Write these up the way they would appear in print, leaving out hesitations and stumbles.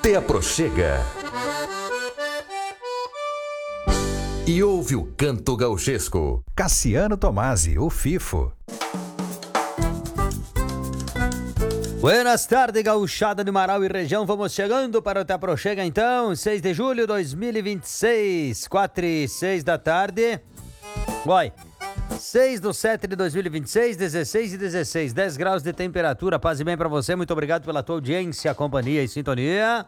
Te aproxega e ouve o canto gauchesco. Cassiano Tomasi, o Fifo. Buenas tardes, gauchada de Marau e região. Vamos chegando para o Te Aproxega, então. 6 de julho de 2026, 4h06 da tarde. Oi. 6/7/2026, 16h16, 10 graus de temperatura. Paz e bem pra você. Muito obrigado pela tua audiência, companhia e sintonia.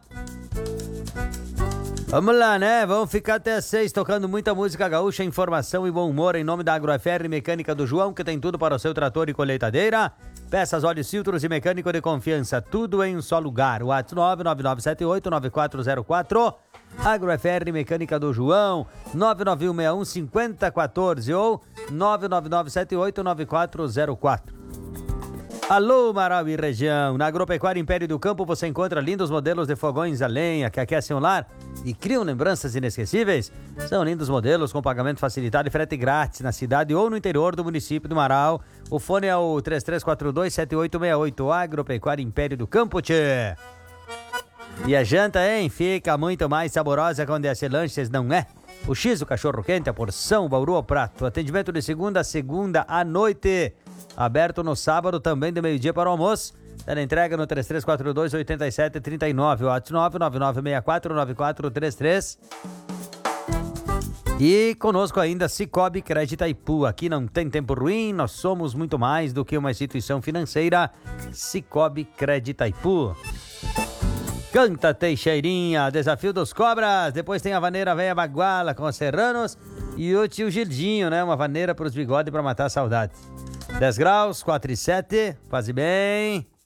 Vamos lá, né? Vamos ficar até às 6 tocando muita música gaúcha, informação e bom humor em nome da AgroFR Mecânica do João, que tem tudo para o seu trator e colheitadeira. Peças, óleos, filtros e mecânico de confiança, tudo em um só lugar. WhatsApp 99978-9404. AgroFR Mecânica do João, 99161-5014 ou 99978-9404. Alô, Marau e região. Na Agropecuária Império do Campo você encontra lindos modelos de fogões a lenha que aquecem o lar e criam lembranças inesquecíveis. São lindos modelos com pagamento facilitado e frete grátis na cidade ou no interior do município do Marau. O fone é o 3342-7868. Agropecuária Império do Campo, tchê. E a janta, hein? Fica muito mais saborosa quando é lanches, não é? O X, o cachorro quente, a porção, o bauru ao prato. Atendimento de segunda a segunda à noite. Aberto no sábado também de meio-dia para o almoço. Ela entrega no 3342-8739. WhatsApp 999649433. E conosco ainda Cicobi Crédito Itaipu. Aqui não tem tempo ruim, nós somos muito mais do que uma instituição financeira. Cicobi Crédito Itaipu. Canta Teixeirinha, desafio dos cobras. Depois tem a vaneira velha baguala com os serranos e o tio Gildinho, né? Uma vaneira para os bigodes para matar a saudade. 10 graus, 4h07, quase bem.